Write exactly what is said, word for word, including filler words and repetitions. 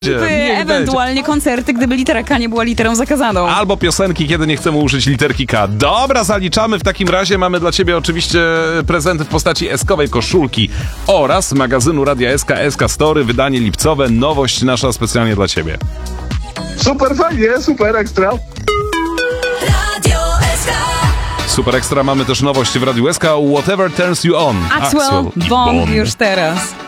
Ewentualnie koncerty, gdyby litera K nie była literą zakazaną. Albo piosenki, kiedy nie chcemy użyć literki K. Dobra, zaliczamy. W takim razie mamy dla ciebie oczywiście prezenty w postaci eskowej koszulki oraz magazynu Radia S K, S K Story, wydanie lipcowe, nowość nasza specjalnie dla ciebie. Super fajnie, super ekstra. Super ekstra, mamy też nowość w Radiu S K, Whatever Turns You On. Axwell, i Bond Bond już teraz.